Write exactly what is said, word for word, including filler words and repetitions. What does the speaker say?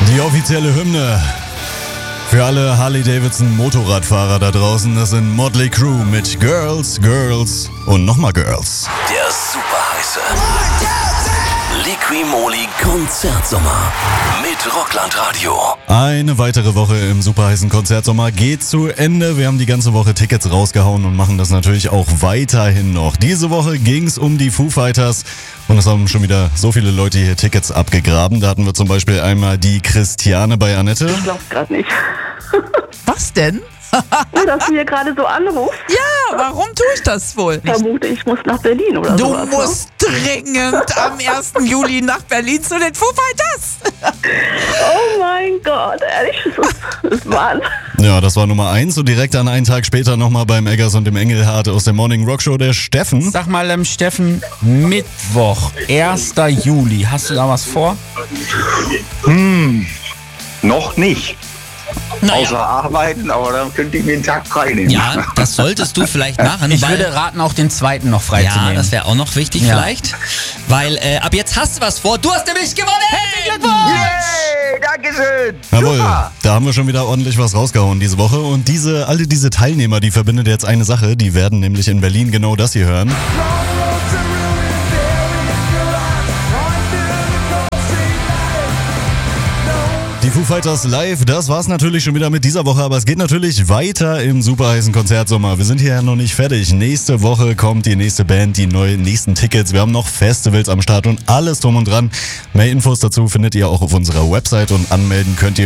Die offizielle Hymne für alle Harley-Davidson-Motorradfahrer da draußen. Das sind Motley Crue mit Girls, Girls und nochmal Girls. Der superheiße Liqui-Moly Konzertsommer mit Rockland Radio. Eine weitere Woche im superheißen Konzertsommer geht zu Ende. Wir haben die ganze Woche Tickets rausgehauen und machen das natürlich auch weiterhin noch. Diese Woche ging es um die Foo Fighters und es haben schon wieder so viele Leute hier Tickets abgegraben. Da hatten wir zum Beispiel einmal die Christiane bei Annette. Ich glaub's gerade nicht. Was denn? Nur, dass du hier gerade so anrufst. Ja, warum tue ich das wohl? Ich vermute, ich muss nach Berlin oder Du sowas. musst dringend am ersten Juli nach Berlin zu den Foo Fighters. Oh mein Gott, ehrlich, das ist Wahnsinn. Ja, das war Nummer eins und direkt an einen Tag später nochmal beim Eggers und dem Engelhardt aus der Morning Rock Show, der Steffen. Sag mal, ähm, Steffen, Mittwoch, erster Juli, hast du da was vor? Hm, noch nicht. Naja. Außer arbeiten, aber dann könnte ich mir den Tag frei nehmen. Ja, das solltest du vielleicht machen. Ich weil, würde raten, auch den zweiten noch ja, freizunehmen. das wäre auch noch wichtig Ja. vielleicht. Weil äh, ab jetzt hast du was vor. Du hast nämlich gewonnen! Hey, Yay, Dankeschön. Jawohl, Super. da haben wir schon wieder ordentlich was rausgehauen diese Woche. Und diese, alle diese Teilnehmer, die verbindet jetzt eine Sache. Die werden nämlich in Berlin genau das hier hören. Die Foo Fighters live, das war's natürlich schon wieder mit dieser Woche, aber es geht natürlich weiter im superheißen Konzertsommer. Wir sind hier ja noch nicht fertig. Nächste Woche kommt die nächste Band, die neuen nächsten Tickets. Wir haben noch Festivals am Start und alles drum und dran. Mehr Infos dazu findet ihr auch auf unserer Website und anmelden könnt ihr